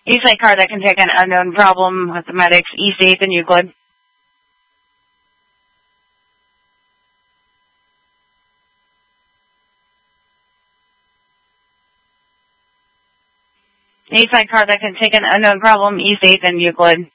Eastside car that can take an unknown problem with the medics, East 8th and Euclid. Eastside car that can take an unknown problem, East 8th and Euclid.